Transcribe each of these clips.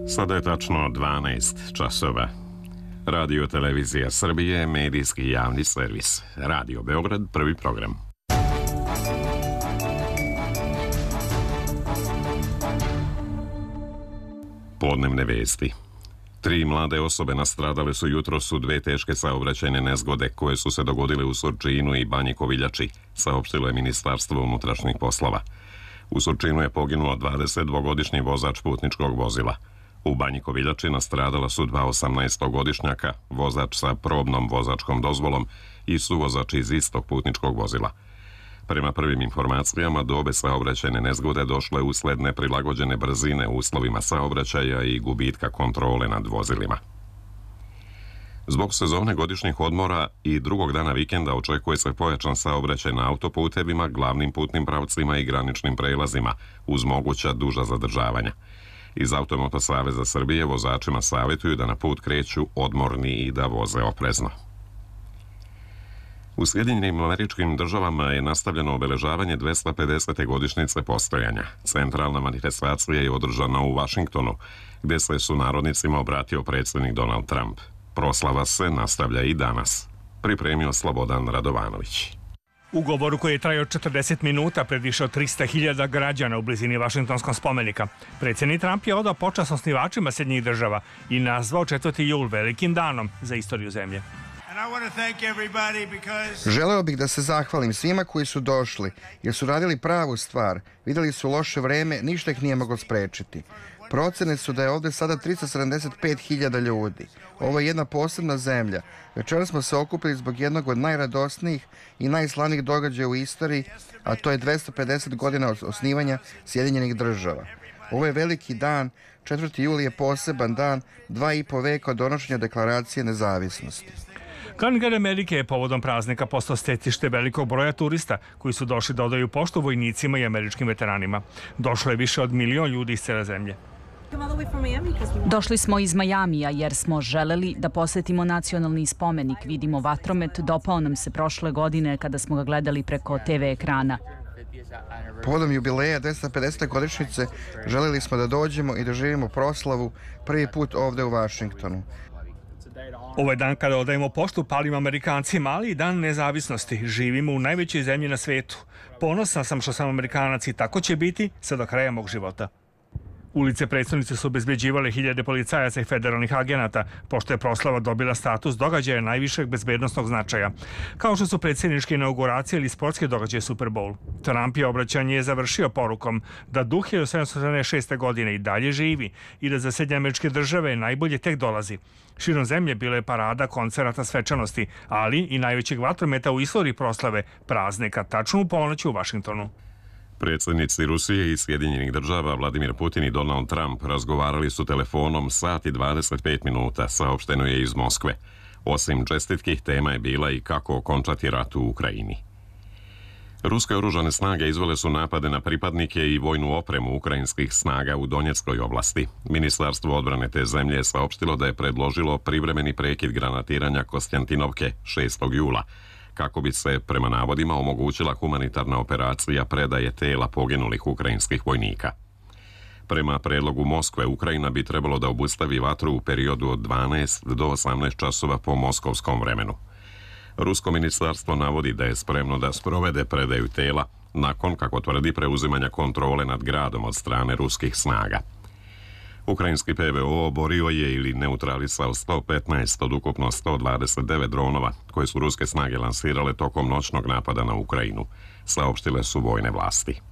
Sada je tačno 12 časova. Radio Televizija Srbije, medijski javni servis. Radio Beograd, prvi program. Podnevne vesti. 3 mlade osobe nastradale su jutros u 2 teške saobraćajne nezgode koje su se dogodile u Surčinu i Banji Koviljači, saopštilo je Ministarstvo unutrašnjih poslova. U Surčinu je poginuo 22-godišnji vozač putničkog vozila. U Banji Koviljači nastradala su 2 18-godišnjaka, vozač sa probnom vozačkom dozvolom i suvozač iz istog putničkog vozila. Prema prvim informacijama, do obe saobraćajne nezgode došle usled neprilagođene brzine u uslovima saobraćaja i gubitka kontrole nad vozilima. Zbog sezone godišnjih odmora i drugog dana vikenda očekuje se pojačan saobraćaj na autoputevima, glavnim putnim pravcima i graničnim prelazima, uz moguća duža zadržavanja. Iz Automoto saveza Srbije vozačima savjetuju da na put kreću odmorni i da voze oprezno. U Sjedinjenim Američkim Državama je nastavljeno obeležavanje 250. godišnjice postojanja. Centralna manifestacija je održana u Vašingtonu, gdje se sunarodnicima obratio predsjednik Donald Trump. Proslava se nastavlja i danas. Pripremio Slobodan Radovanović. U govoru koji je trajao 40 minuta pred više od 300.000 građana u blizini Vašingtonskog spomenika, predsjednik Trump je odao počast osnivačima Sjedinjenih Država i nazvao 4. jul velikim danom za istoriju zemlje. Želeo bih da se zahvalim svima koji su došli, jer su radili pravu stvar. Vidjeli su loše vreme, ništa ih nije moglo sprečiti. Procene su da je ovdje sada 375.000 ljudi. Ovo je jedna posebna zemlja. Večera smo se okupili zbog jednog od najradosnijih i najslavnijih događaja u istoriji, a to je 250 godina osnivanja Sjedinjenih Država. Ovo je veliki dan, 4. juli je poseban dan, 2,5 veka od donošenja deklaracije nezavisnosti. Glavni grad Amerike je povodom praznika postao stecište velikog broja turista koji su došli da odaju poštu vojnicima i američkim veteranima. Došlo je više od 1 milion ljudi iz cele zemlje. Došli smo iz Majamija jer smo želeli da posjetimo nacionalni spomenik, vidimo vatromet, dopao nam se prošle godine kada smo ga gledali preko TV ekrana. Povodom jubileja 250. godišnjice željeli smo da dođemo i doživimo proslavu prvi put ovdje u Vašingtonu. Ovo je dan kada odajemo poštu palim Amerikancima, ali i dan nezavisnosti. Živimo u najvećoj zemlji na svijetu. Ponosan sam što sam Amerikanac i tako će biti sve do kraja mog života. Ulice prestonice su obezbeđivale hiljade policajaca i federalnih agenata, pošto je proslava dobila status događaja najvišeg bezbednosnog značaja, kao što su predsjedničke inauguracije ili sportske događaje Super Bowl. Trump je obraćanje je završio porukom da duh 1776. godine i dalje živi i da za Sjedinjene Američke Države najbolje tek dolazi. Širom zemlje bilo je parada, koncerata, svečanosti, ali i najvećeg vatrometa u istoriji proslave praznika, tačno u ponoć u Vašingtonu. Predsjednici Rusije i Sjedinjenih Država Vladimir Putin i Donald Trump razgovarali su telefonom sat i 25 minuta, saopšteno je iz Moskve. Osim čestitkih, tema je bila i kako okončati rat u Ukrajini. Ruske oružane snage izvele su napade na pripadnike i vojnu opremu ukrajinskih snaga u Donjeckoj oblasti. Ministarstvo odbrane te zemlje je saopštilo da je predložilo privremeni prekid granatiranja Kostjantinovke 6. jula, kako bi se, prema navodima, omogućila humanitarna operacija predaje tela poginulih ukrajinskih vojnika. Prema predlogu Moskve, Ukrajina bi trebalo da obustavi vatru u periodu od 12 do 18 časova po moskovskom vremenu. Rusko ministarstvo navodi da je spremno da sprovede predaju tela nakon, kako tvrdi, preuzimanja kontrole nad gradom od strane ruskih snaga. Ukrajinski PVO oborio je ili neutralisao 115 od ukupno 129 dronova koje su ruske snage lansirale tokom noćnog napada na Ukrajinu, saopštile su vojne vlasti.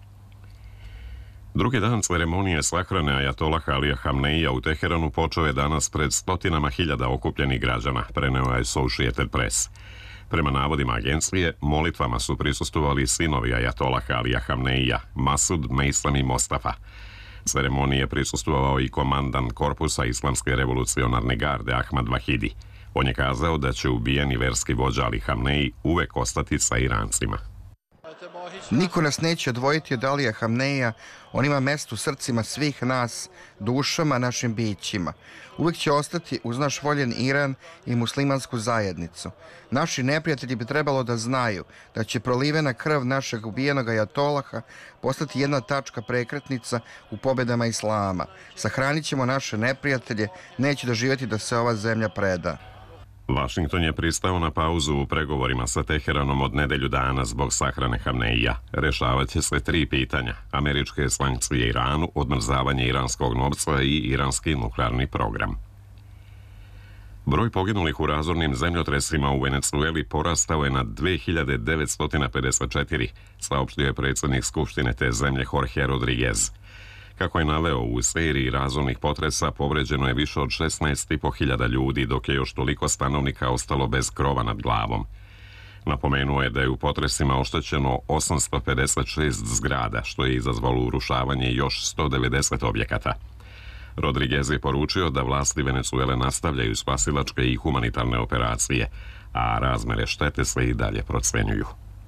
Drugi dan ceremonije sahrane ajatolaha Alija Hamneija u Teheranu počeo je danas pred stotinama hiljada okupljenih građana, preneo je Associated Press. Prema navodima agencije, molitvama su prisustvovali sinovi ajatolaha Alija Hamneija, Masud, Mejsam i Mostafa. Ceremoniji je prisustvovao i komandant korpusa Islamske revolucionarne garde Ahmad Vahidi. On je kazao da će ubijeni verski vođa Ali Hamneji uvek ostati sa Irancima. Niko nas neće odvojiti od Alija Hamneja, on ima mesto u srcima svih nas, dušama, našim bićima. Uvijek će ostati uz naš voljen Iran i muslimansku zajednicu. Naši neprijatelji bi trebalo da znaju da će prolivena krv našeg ubijenog ajatolaha postati jedna tačka prekretnica u pobedama islama. Sahranit ćemo naše neprijatelje, neće doživjeti da se ova zemlja preda. Vašington je pristao na pauzu u pregovorima sa Teheranom od nedelju dana zbog sahrane Hamneija. Rešavat će se 3 pitanja: američke sankcije Iranu, odmrzavanje iranskog novca i iranski nuklearni program. Broj poginulih u razornim zemljotresima u Venecueli porastao je na 2954, saopštio je predsjednik Skupštine te zemlje Jorge Rodriguez. Kako je naveo, u seriji razornih potresa povređeno je više od 16.500 ljudi, dok je još toliko stanovnika ostalo bez krova nad glavom. Napomenuo je da je u potresima oštećeno 856 zgrada, što je izazvalo urušavanje još 190 objekata. Rodriguez je poručio da vlasti Venecuele nastavljaju spasilačke i humanitarne operacije, a razmere štete se i dalje procenjuju.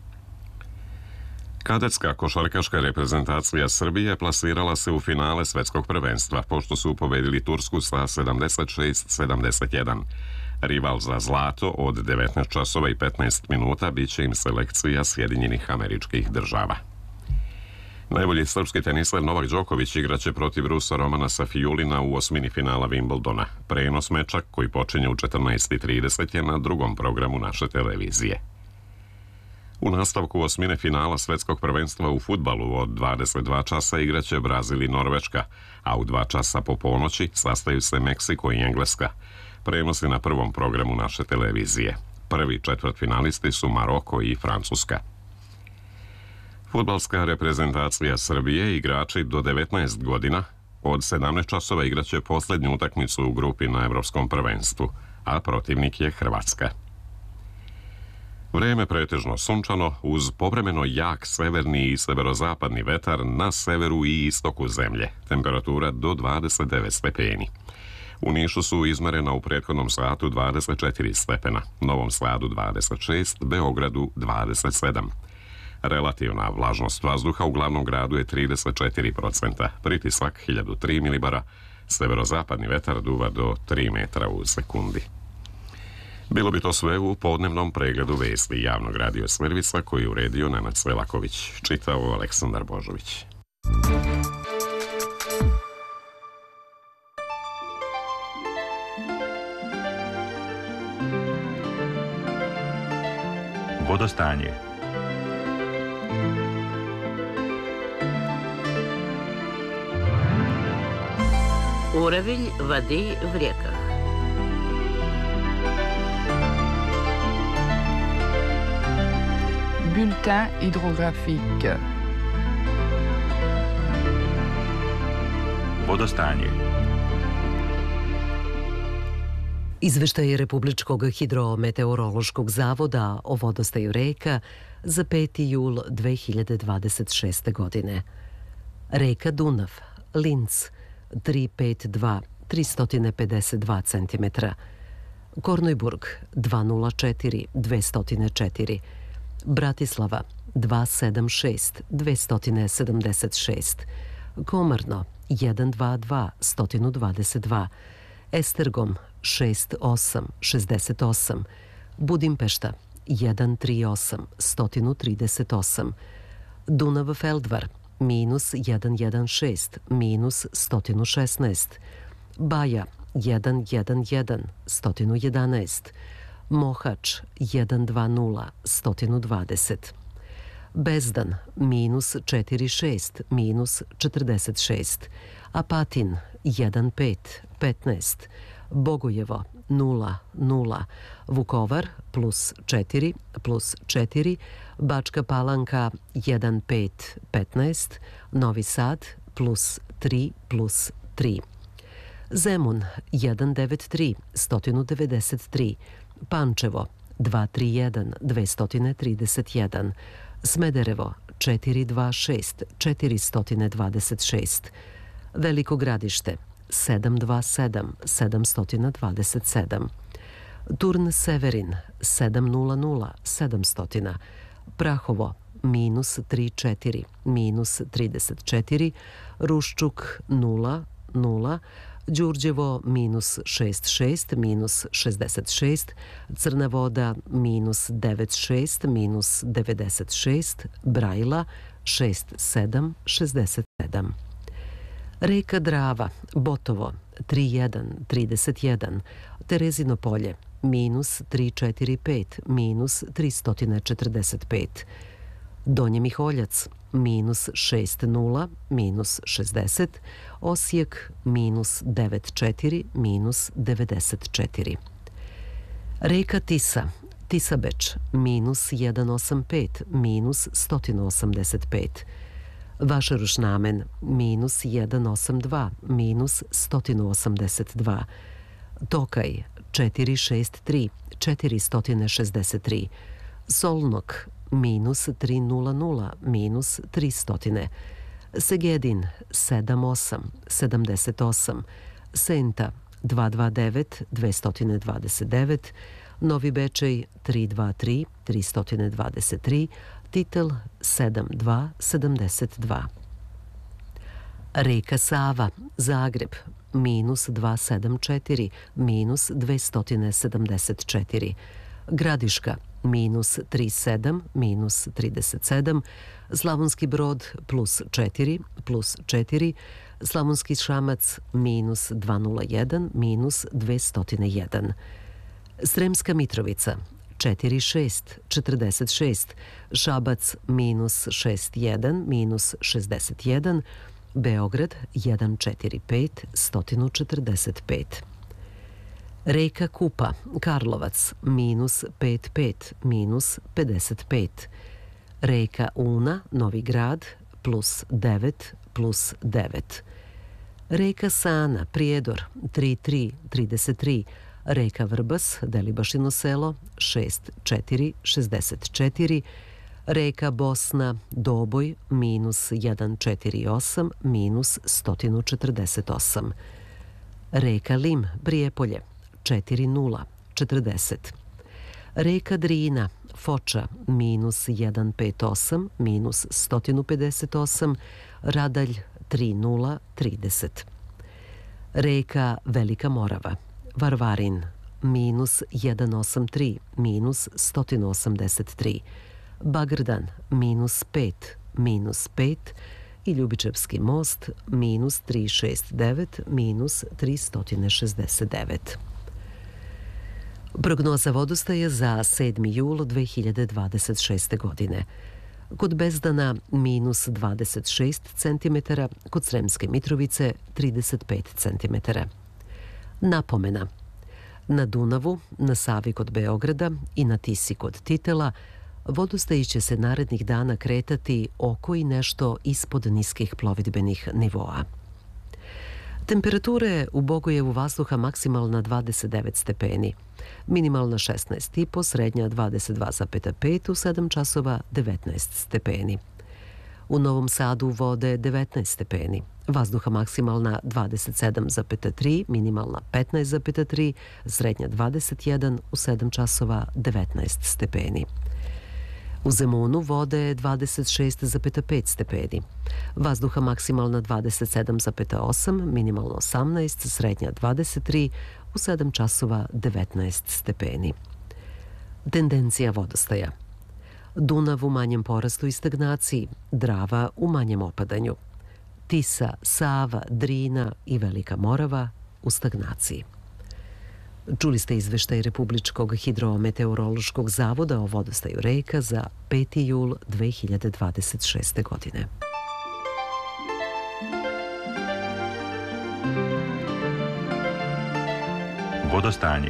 Kadetska košarkaška reprezentacija Srbije plasirala se u finale svetskog prvenstva, pošto su pobedili Tursku sa 76-71. Rival za zlato od 19 časova i 15 minuta biće im selekcija Sjedinjenih Američkih Država. Najbolji srpski teniser Novak Đoković igraće protiv Rusa Romana Safijulina u osmini finala Wimbledona. Prenos meča, koji počinje u 14:30, je na drugom programu naše televizije. U nastavku osmine finala svetskog prvenstva u fudbalu od 22 časa igraće Brazil i Norveška, a u 2 časa po ponoći sastaju se Meksiko i Engleska. Prenosi na prvom programu naše televizije. Prvi četvrtfinalisti su Maroko i Francuska. Fudbalska reprezentacija Srbije, igrači do 19 godina, od 17 časova igraće posljednju utakmicu u grupi na Evropskom prvenstvu, a protivnik je Hrvatska. Vreme pretežno sunčano, uz povremeno jak severni i severozapadni vetar na severu i istoku zemlje. Temperatura do 29 stepeni. U Nišu su izmerena u prethodnom satu 24 stepena, Novom Sadu 26, Beogradu 27. Relativna vlažnost vazduha u glavnom gradu je 34%, pritisak 1003 milibara, severozapadni vetar duva do 3 metra u sekundi. Bilo bi to sve u podnevnom pregledu vesti javnog radio servisa koji je uredio Nenad Svelaković, čitao Aleksandar Božović. Vodostanje. Уровень воды в реках. Bulletin hydrographique. Vodostanje. Izveštaj Republičkog hidrometeorološkog zavoda o vodostaju reka za 5. jul 2026. godine. Reka Dunav, Linz, 352, 352 cm. Kornojburg, 204, 204. Bratislava, 276, 276. Komarno, 122, 122. Estergom, 68, 68. Budimpešta, 138, 138. Dunav-Feldvar, minus 116, minus 116. Baja, 111, 111. Mohač, 120, 120. Bezdan, minus 46, minus 46. Apatin, 15, 15. Bogojevo, 0, 0. Vukovar, plus 4, plus 4. Bačka Palanka, 15, 15. Novi Sad, plus 3, plus 3. Zemun, 193, 193. Pančevo, 231, 231. Smederevo, 426, 426. Veliko Gradište, 727, 727. Turn Severin, 700, 700. Prahovo, minus 3,4, minus 34, Ruščuk 0, 0, Đurđevo minus 6,6, minus 66, Crna Voda minus 9,6, minus 96, Brajla 6,7, 67. Reka Drava, Botovo 3,1, 31, Terezino polje minus 3,45, minus 345, Donji Miholjac minus 6,0, minus 60, Osijek minus 9,4, minus 94. Reka Tisa, Tisabeč minus 1,85, minus 185, Vašaruš Namen minus 1,82, minus 182, Tokaj 4,63, 463, Solnok minus 3,00, minus 300, Segedin 7,8, 78, Senta 229, 229, Novi Bečej 323, 323, Titel 72, 72. Reka Sava, Zagreb, minus 274, minus 274. Gradiška, minus 37, minus 37. Slavonski Brod, plus 4, plus 4. Slavonski Šamac, minus 201, minus 201. Sremska Mitrovica, 4,6, 46. Šabac, minus 6,1, minus 61. Beograd 145, 145. Reka Kupa, Karlovac, minus 55, minus 55. Reka Una, Novi Grad, plus 9, plus 9. Reka Sana, Prijedor, 3,3, 33. Reka Vrbas, Delibašino selo, 6,4, 64. Reka Bosna, Doboj, minus 148, minus 148. Reka Lim, Prijepolje, 4,0, 40. Reka Drina, Foča, minus 158, minus 158, Radalj, 3,0, 30. Reka Velika Morava, Varvarin, minus 183, minus 183. Bagrdan, minus 5, minus 5 i Ljubičevski most, minus 369, minus 369. Prognoza vodostaja za 7. jul 2026. godine. Kod Bezdana minus 26 cm, kod Sremske Mitrovice 35 cm. Napomena. Na Dunavu, na Savi kod Beograda i na Tisi kod Titela vodostaj će se narednih dana kretati oko i nešto ispod niskih plovidbenih nivoa. Temperature u Bogojevu vazduha maksimalna 29 stepeni, minimalna 16,5, srednja 22,5, u 7 časova 19 stepeni. U Novom Sadu vode 19 stepeni, vazduha maksimalna 27,3, minimalna 15,3, srednja 21, u 7 časova 19 stepeni. U Zemunu vode 26,5 stepeni, vazduha maksimalna 27,8, minimalno 18, srednja 23, u 7 časova 19 stepeni. Tendencija vodostaja. Dunav u manjem porastu i stagnaciji, Drava u manjem opadanju. Tisa, Sava, Drina i Velika Morava u stagnaciji. Čuli ste izveštaj Republičkog hidrometeorološkog zavoda o vodostaju reka za 5. jul 2026. godine. Vodostanje.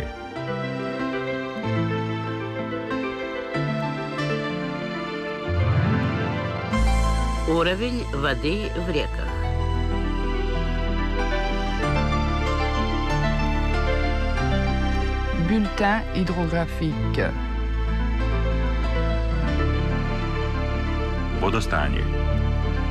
Уровень воды в реках. Bulletin hydrographique. Vodostanje.